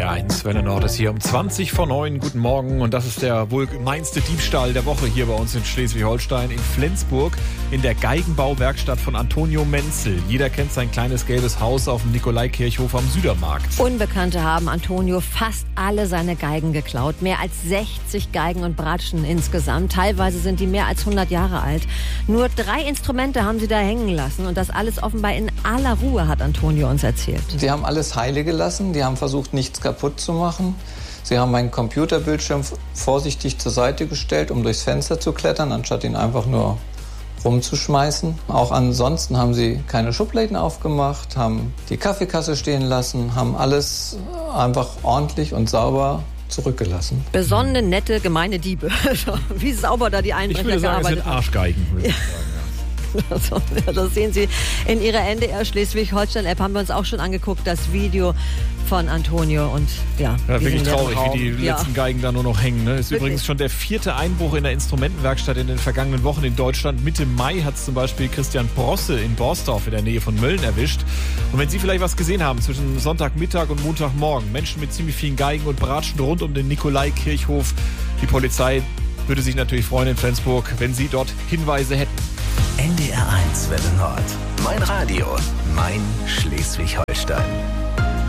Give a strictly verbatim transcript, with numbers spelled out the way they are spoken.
R eins, Welle Nord ist hier um zwanzig vor neun. Guten Morgen, und das ist der wohl gemeinste Diebstahl der Woche hier bei uns in Schleswig-Holstein, in Flensburg, in der Geigenbauwerkstatt von Antonio Menzel. Jeder kennt sein kleines gelbes Haus auf dem Nikolaikirchhof am Südermarkt. Unbekannte haben Antonio fast alle seine Geigen geklaut. Mehr als sechzig Geigen und Bratschen insgesamt. Teilweise sind die mehr als hundert Jahre alt. Nur drei Instrumente haben sie da hängen lassen, und das alles offenbar in aller Ruhe, hat Antonio uns erzählt. Sie haben alles heile gelassen, die haben versucht, nichts kaputt zu machen. Sie haben meinen Computerbildschirm vorsichtig zur Seite gestellt, um durchs Fenster zu klettern, anstatt ihn einfach nur rumzuschmeißen. Auch ansonsten haben sie keine Schubladen aufgemacht, haben die Kaffeekasse stehen lassen, haben alles einfach ordentlich und sauber zurückgelassen. Besonnene, nette, gemeine Diebe. Wie sauber da die Einbrecher ich würde sagen, gearbeitet es sind Arschgeigen. Würde ich sagen, ja. Also, das sehen Sie in Ihrer N D R Schleswig-Holstein-App. Haben wir uns auch schon angeguckt, das Video von Antonio. Und ja, ja wirklich traurig, Raum. wie die ja. letzten Geigen da nur noch hängen. Ne? Ist Wirklich. Übrigens schon der vierte Einbruch in der Instrumentenwerkstatt in den vergangenen Wochen in Deutschland. Mitte Mai hat es zum Beispiel Christian Brosse in Borsdorf in der Nähe von Mölln erwischt. Und wenn Sie vielleicht was gesehen haben zwischen Sonntagmittag und Montagmorgen, Menschen mit ziemlich vielen Geigen und Bratschen rund um den Nikolaikirchhof, die Polizei würde sich natürlich freuen in Flensburg, wenn Sie dort Hinweise hätten. N D R eins Welle Nord. Mein Radio, mein Schleswig-Holstein.